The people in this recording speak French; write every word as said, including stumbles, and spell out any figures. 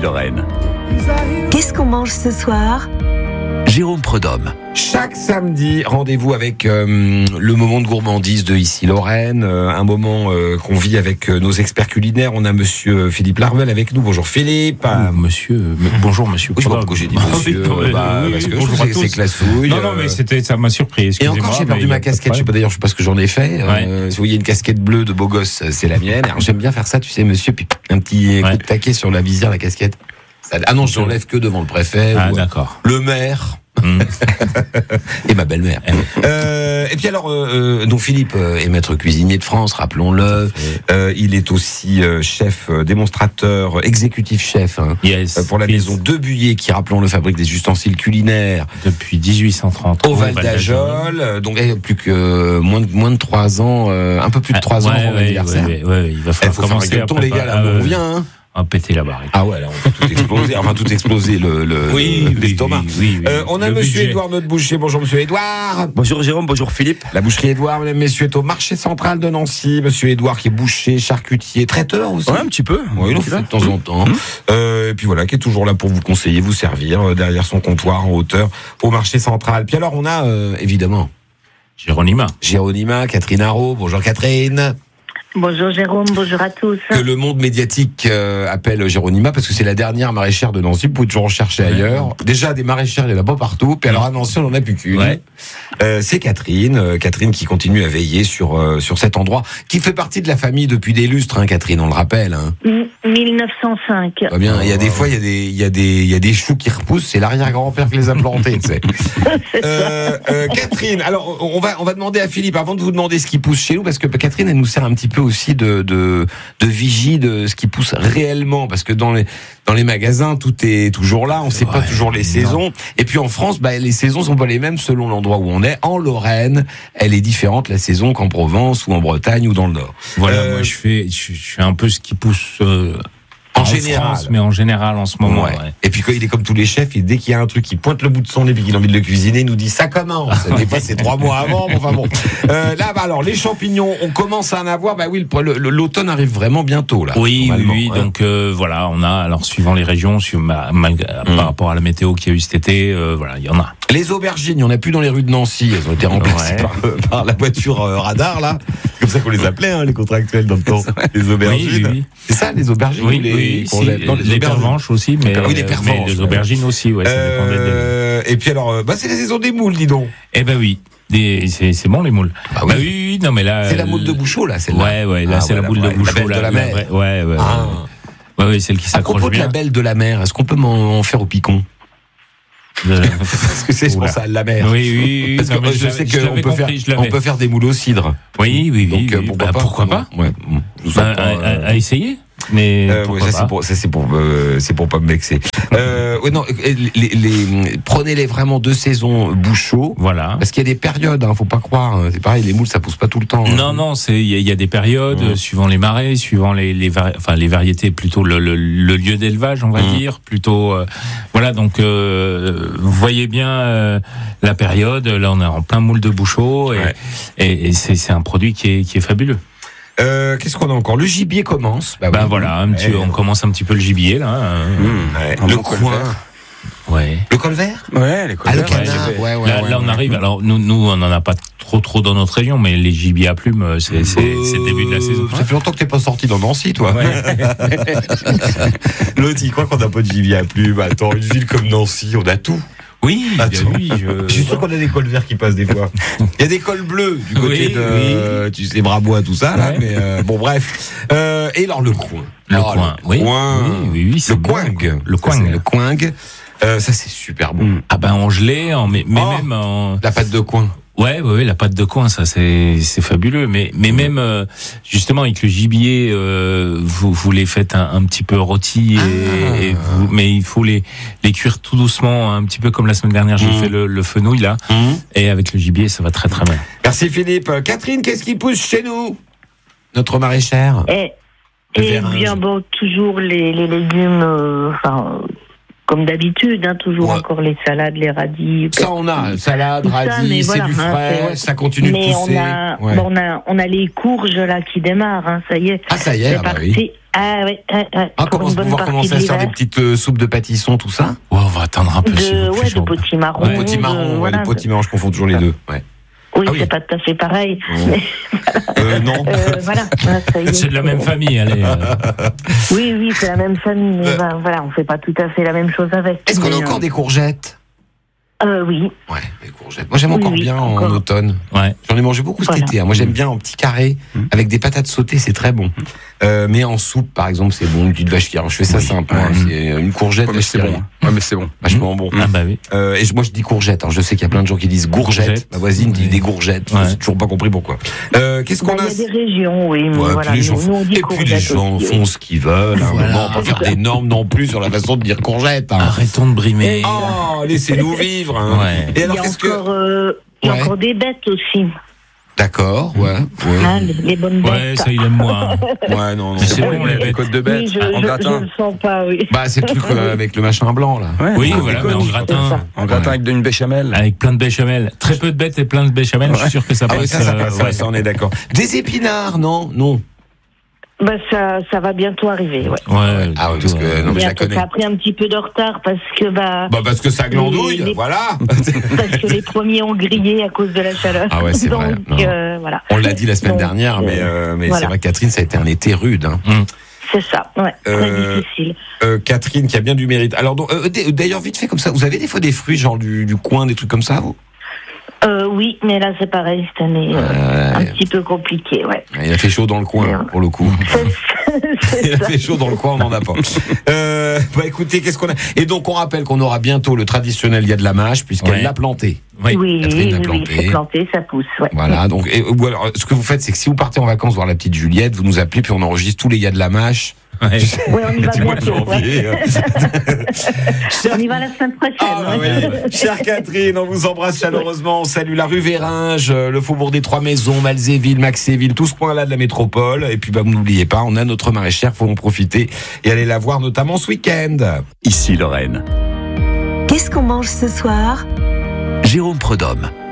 Lorraine. Qu'est-ce qu'on mange ce soir ? Jérôme Prudhomme. Chaque samedi, rendez-vous avec euh, le moment de gourmandise de Ici Lorraine, euh, un moment euh, qu'on vit avec euh, nos experts culinaires. On a monsieur Philippe Larvel avec nous. Bonjour Philippe. Oh, monsieur, m- bonjour monsieur. Oui, je sais pas pourquoi j'ai dit monsieur, Ah oui, bah, oui, parce oui, que je bonjour trouve à que c'est tous. classouille. Non, non, mais c'était, ça m'a surpris. Et Excusez-moi, encore, j'ai mais perdu il y a ma pas de casquette. Je sais pas d'ailleurs, je sais pas ce que j'en ai fait. Ouais. Euh, si vous voyez une casquette bleue de beau gosse, c'est la mienne. Alors j'aime bien faire ça, tu sais, monsieur, puis un petit Ouais. coup de taquet sur la visière, la casquette. Ça- Ah non, je l'enlève que devant le préfet. Ah, ou, euh, d'accord. le maire. Hum. Et ma belle-mère. Euh, et puis alors, euh, donc Philippe euh, est maître cuisinier de France, rappelons-le. Euh, il est aussi euh, chef, euh, démonstrateur, exécutif chef hein, Yes. euh, pour la Yes. maison De Buyer, qui, rappelons-le, fabrique des ustensiles culinaires Depuis dix-huit cent trente. au Val d'Ajol. Euh, Donc eh, plus que euh, moins de moins de trois ans, euh, un peu plus de trois ans ouais, avant ouais, l'anniversaire. ouais, ouais, ouais, il va Il falloir faut faire un commencer à gueuleton, les gars, là, préparer- on euh, revient. Hein. à péter la barre. Ah ouais, là, on va tout exploser, enfin tout exploser le, le Oui, oui, l'estomac. oui, oui, oui. Euh, on a Le monsieur budget. Édouard, notre boucher. Bonjour monsieur Édouard. Bonjour Jérôme, bonjour Philippe. La boucherie Édouard, mesdames, messieurs, est au marché central de Nancy. Monsieur Édouard qui est boucher, charcutier, traiteur aussi. Ouais, un petit peu. Oui, il en fait de temps en temps. Euh, et puis voilà, qui est toujours là pour vous conseiller, vous servir euh, derrière son comptoir en hauteur au marché central. Puis alors on a euh, évidemment Géronima. Géronima, Catherine Haro. Bonjour Catherine. Bonjour Jérôme, bonjour à tous. Que le monde médiatique euh, appelle Géronima parce que c'est la dernière maraîchère de Nancy. Vous pouvez toujours en chercher Ouais. ailleurs. Déjà des maraîchères, il n'y en a pas partout. Puis alors à Nancy, on n'en a plus qu'une. Ouais. Euh, c'est Catherine, euh, Catherine qui continue à veiller sur euh, sur cet endroit, qui fait partie de la famille depuis des lustres, hein, Catherine, on le rappelle. Hein. M- mille neuf cent cinq. Pas bien. Il y a des fois, il y a des il y a des il y a des choux qui repoussent. C'est l'arrière-grand-père qui les a plantés. Tu sais. Euh, euh, Catherine, alors on va on va demander à Philippe avant de vous demander ce qui pousse chez nous parce que Catherine elle nous sert un petit peu aussi de de de vigie de ce qui pousse réellement parce que dans les dans les magasins tout est toujours là, on sait pas Ouais, toujours les non. saisons et puis en France bah les saisons sont pas les mêmes selon l'endroit où on est. En Lorraine, elle est différente la saison qu'en Provence ou en Bretagne ou dans le Nord. Voilà, Euh, moi je fais, je, je fais un peu ce qui pousse euh, En général. France, mais en général en ce moment. Ouais. ouais. Et puis quand il est comme tous les chefs, il, dès qu'il y a un truc qui pointe le bout de son nez et qu'il a envie de le cuisiner, il nous dit ça commence. Des fois c'est trois mois avant, mais enfin bon. Euh, là, bah alors les champignons, on commence à en avoir. Bah oui, le- le- l'automne arrive vraiment bientôt là. Oui, oui, normalement, oui. hein. Donc euh, voilà, on a alors suivant les régions, sur, ma- malgré- Mm. par rapport à la météo qu'il y a eu cet été, euh, voilà, il y en a. Les aubergines, il n'y en a plus dans les rues de Nancy. Elles ont été remplacées Ouais. par, euh, par la voiture euh, radar là. C'est comme ça qu'on les appelait, hein, les contractuels dans le temps. Les aubergines. Oui, oui, oui. C'est ça, les aubergines. Oui, ou les oui, si, courgettes Non, les, aubergines. pervenches aussi, mais, Oui, les euh, pervenches, mais les ouais. aubergines aussi, ouais, ça dépendait de... Euh, et puis alors, euh, bah c'est la saison des moules, dis donc. Eh ben oui, des- c'est c'est bon les moules. Bah oui. oui, oui, non mais là... C'est la moule de Bouchot là, celle-là. Ouais, ouais, là Ah, c'est ouais, la boule vraie- de Bouchot. La belle de la mer. vraie- ouais, ouais, Ah. ouais, ouais, ouais, celle qui À s'accroche propos de la bien. belle de la mer, est-ce qu'on peut m'en en faire au picon? De- Parce que c'est je Oula. pense à la mer. Oui, oui, oui. Parce que non, mais euh, je l'avais- sais je qu'on l'avais peut faire, compris, je on l'avais. peut faire des moules au cidre. Oui, oui, oui. Donc euh, oui. pourquoi Bah, pas pourquoi pas Ouais. bon, je vous Bah, sens pas, à, euh, à- à essayer. Mais euh, ouais, pourquoi ça pas. c'est pour ça c'est pour euh, c'est pour pas me vexer. Euh, ouais, non, euh, les, les, prenez-les vraiment de saison Bouchot. Voilà. Parce qu'il y a des périodes, hein, faut pas croire. hein. C'est pareil, les moules ça pousse pas tout le temps. hein. Non, non, c'est il y, a- il y a des périodes Mmh. euh, suivant les marées, suivant les, les vari- enfin les variétés, plutôt le, le, le lieu d'élevage, on va Mmh. dire, plutôt euh, voilà. Donc euh, vous voyez bien euh, la période. Là, on est en plein moule de Bouchot et, Ouais. et, et c'est c'est un produit qui est qui est fabuleux. Euh, qu'est-ce qu'on a encore? Le gibier commence. Bah, Ben oui. voilà, un petit, Ouais. on commence un petit peu le gibier là. hein. Mmh, ouais. Un Le bon col coin. vert. Ouais. Le col vert. Ouais, les Ah, le colverts, canard. ouais. Ouais, ouais, là, ouais, là, on ouais. arrive. Alors nous, nous, on n'en a pas trop, trop dans notre région, mais les gibiers à plumes, c'est c'est c'est le début de la saison. Euh, Ça fait longtemps que t'es pas sorti dans Nancy, toi. L'autre, il croit qu'on n'a pas de gibier à plumes. Attends, une ville comme Nancy, on a tout. Oui, bien Attends. oui. Je, Je suis sûr qu'on a des cols verts qui passent des fois. Il y a des cols bleus du côté Oui, de, tu sais, Brabois, tout ça, là. Ouais. Mais euh, bon, bref. Euh, et alors le coin. Le Alors, coin, le oui. coin. Oui, oui, oui, c'est le bon, coing. quoi. Le Ça, coing. c'est Le coing. Euh, ça c'est super bon. Mm. Ah ben en gelée, en, mais, mais Oh. même en... La pâte de coin. Ouais, ouais, ouais, la pâte de coin, ça c'est c'est fabuleux. Mais mais même euh, justement avec le gibier, euh, vous vous les faites un, un petit peu rôtis et, Ah. et vous, mais il faut les les cuire tout doucement, un petit peu comme la semaine dernière j'ai Mmh. fait le, le fenouil là. Et avec le gibier, ça va très très bien. Merci Philippe. Euh, Catherine, qu'est-ce qui pousse chez nous? Notre maraîchère. Et, Le et vérage. bien bon, toujours les, les légumes, euh, enfin, comme d'habitude, hein, toujours Ouais. encore les salades, les radis. Ça, on a salade, Tout ça, radis, mais c'est voilà, du hein, frais, c'est- ouais. ça continue Mais de pousser. on a, Ouais. bon, on a, on a les courges là qui démarrent, hein, ça y est. Ah, ça y est, C'est ah bah parti. oui. Ah ouais, ouais, ouais, Ah, pour comment une se bonne pouvoir partie commencer de à se faire des l'hiver. petites euh, soupes de pâtisson, tout ça Ouais, on va attendre un peu s'il De, vous plaît, ouais, de Jérôme. potimarron. Ouais, potimarron, de- ouais, voilà, les de- potimarrons, je confonds toujours les deux. Ouais. Oui, Ah oui. c'est pas tout à fait pareil. Bon. Mais, Euh, non. euh, voilà, ouais, ça y est. C'est de la même famille, allez. euh. Oui, oui, c'est la même famille, mais Euh. ben, voilà, on fait pas tout à fait la même chose avec. Est-ce qu'on a Mais, encore euh, des courgettes euh, Oui. Ouais, des courgettes. Moi, j'aime Oui, encore oui, bien en encore. automne. Ouais. J'en ai mangé beaucoup cet Voilà. été. hein. Moi, j'aime bien en petits carrés, avec des patates sautées, c'est très bon. Euh, mais en soupe, par exemple, c'est bon. Une petite vache qui. Alors, je fais ça simple. hein. Ouais. C'est une courgette, Ouais, mais vache c'est qui bon. rit. Ouais, mais c'est bon. Vachement bon. Ah bah oui. Euh, et je- moi, je dis courgette. Alors, je sais qu'il y a plein de gens qui disent gourgette. Gourgette. Ma voisine dit Ouais. des gourgettes. Ouais. J'ai toujours pas compris pourquoi. Euh, Qu'est-ce Ben, qu'on il a y a des régions, oui, mais Ouais, voilà. puis les gens nous, font- nous, on dit et puis les courgette gens aussi, font ce qu'ils veulent. À un Voilà. moment, on va pas faire des normes non plus sur la façon de dire courgette. hein. Arrêtons de brimer. Oh, laissez-nous vivre. hein. Ouais. Et Il alors, y a qu'est-ce que encore, euh, il y a Ouais. encore des bêtes aussi. D'accord, ouais, ouais. Hein, les, les bonnes Ouais, bêtes. ça il aime moins. Ouais, non, non. Mais c'est bon. bon, les Les bêtes. côtes de bête Oui, je, en je, je gratin. le sens pas, oui. Bah, c'est le truc euh, avec le machin blanc, là. Ouais, Oui, des voilà, côtes. mais en gratin. En gratin avec de- une béchamel. Avec plein de béchamel. Très peu de bêtes et plein de béchamel, je suis sûr que ça Ah passe. oui, ça, ça euh, passe, ouais. ça, on est d'accord. Des épinards, non, non. Bah, ça, ça va bientôt arriver, ouais. Ouais, Ah oui, parce tout, que, euh, non, mais je la Bientôt. connais. Ça a pris un petit peu de retard parce que, bah, Bah, parce que ça glandouille, Les- les- voilà. parce que les premiers ont grillé à cause de la chaleur. Ah ouais, c'est Donc, vrai. Non. euh, voilà. On l'a dit la semaine Donc, dernière, mais, euh, mais voilà. c'est vrai que Catherine, ça a été un été rude. Hein. C'est ça, ouais. Euh, Très difficile. Euh, Catherine, qui a bien du mérite. Alors, donc, euh, d- d'ailleurs, vite fait comme ça, vous avez des fois des fruits, genre du, du coin, des trucs comme ça, vous Euh, oui, mais là, c'est pareil, cette année, euh, Ouais. un petit peu compliqué, ouais. Il a fait chaud dans le coin, pour le coup. C'est Il a ça. fait chaud dans le coin, on n'en a pas. Euh, bah écoutez, qu'est-ce qu'on a Et donc on rappelle qu'on aura bientôt le traditionnel il y a de la mâche puisqu'elle Ouais. l'a planté. Oui. Oui, Catherine l'a oui, oui, planté. c'est planté, ça pousse, ouais. Voilà. Donc et, ou alors ce que vous faites, c'est que si vous partez en vacances voir la petite Juliette, vous nous appelez puis on enregistre tous les il y a de la mâche. Ouais. Ouais, on y va Du mois de bientôt, janvier. ouais. On y va la semaine prochaine. Ah, ouais. oui. Chère Catherine, on vous embrasse chaleureusement. On salue la rue Véringe, le faubourg des Trois Maisons, Malzéville, Maxéville, tout ce coin-là de la métropole. Et puis, bah, vous n'oubliez pas, on a notre maraîchère, faut en profiter et aller la voir, notamment ce week-end. Ici Lorraine. Qu'est-ce qu'on mange ce soir? Jérôme Prudhomme.